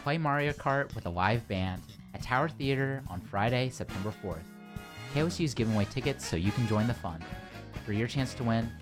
play Mario Kart with a live band at Tower Theater on Friday, September 4th. KOSU is giving away tickets so you can join the fun. For your chance to win,